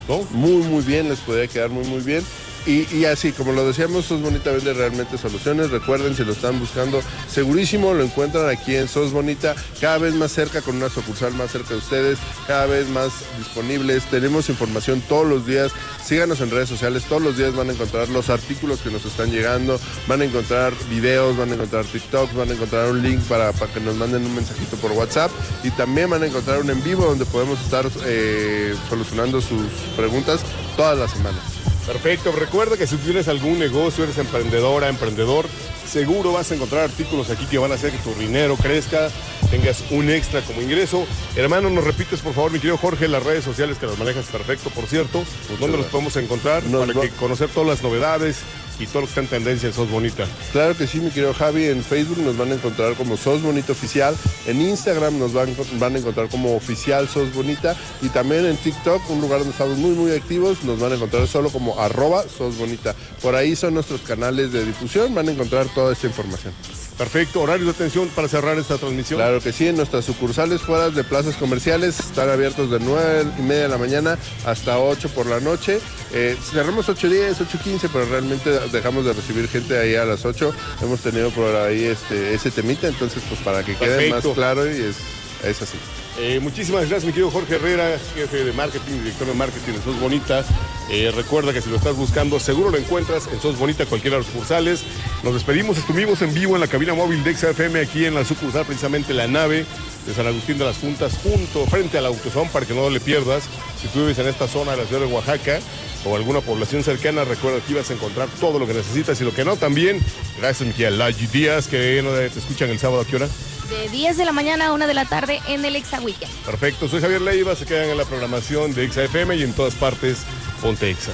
¿no? Muy bien, les podría quedar muy bien. Y así, como lo decíamos, Sos Bonita vende realmente soluciones. Recuerden, si lo están buscando, segurísimo lo encuentran aquí en Sos Bonita, cada vez más cerca, con una sucursal más cerca de ustedes, cada vez más disponibles. Tenemos información todos los días. Síganos en redes sociales, todos los días van a encontrar los artículos que nos están llegando, van a encontrar videos, van a encontrar TikToks, van a encontrar un link para que nos manden un mensajito por WhatsApp, y también van a encontrar un en vivo donde podemos estar solucionando sus preguntas todas las semanas. Perfecto, recuerda que si tienes algún negocio, eres emprendedora, emprendedor, seguro vas a encontrar artículos aquí que van a hacer que tu dinero crezca, tengas un extra como ingreso. Hermano, ¿nos repites por favor, mi querido Jorge, las redes sociales que las manejas perfecto, por cierto? ¿Dónde los podemos encontrar para que conocer todas las novedades y todo lo que está en tendencia en Sos Bonita? Claro que sí, mi querido Javi. En Facebook nos van a encontrar como Sos Bonita Oficial. En Instagram nos van a encontrar como Oficial Sos Bonita. Y también en TikTok, un lugar donde estamos muy activos, nos van a encontrar solo como @Sos Bonita. Por ahí son nuestros canales de difusión, van a encontrar toda esta información. Perfecto, horario de atención para cerrar esta transmisión. Claro que sí, en nuestras sucursales fuera de plazas comerciales están abiertos de 9:30 de la mañana hasta 8 por la noche. Cerramos 8:10, 8:15, pero realmente dejamos de recibir gente ahí a las 8. Hemos tenido por ahí ese temita, entonces pues para que quede más claro, y es así. Muchísimas gracias, mi querido Jorge Herrera, jefe de marketing, director de marketing de Sos Bonita. Recuerda que si lo estás buscando, seguro lo encuentras en Sos Bonita, cualquiera de las sucursales. Nos despedimos, estuvimos en vivo en la cabina móvil de XFM, aquí en la sucursal, precisamente La Nave de San Agustín de las Juntas, frente al Autosón, para que no le pierdas. Si tú vives en esta zona de la ciudad de Oaxaca o alguna población cercana, recuerda que ibas a encontrar todo lo que necesitas, y lo que no también. Gracias, Miquel Laji Díaz, que te escuchan el sábado. ¿A qué hora? De 10 de la mañana a 1 de la tarde en el Exa Weekend. Perfecto, soy Javier Leiva, se quedan en la programación de XFM y en todas partes, ponte Exa.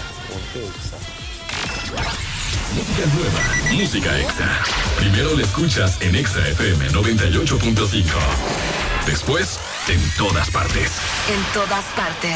Música nueva, música Exa. Primero la escuchas en XFM 98.5. Después, en todas partes. En todas partes.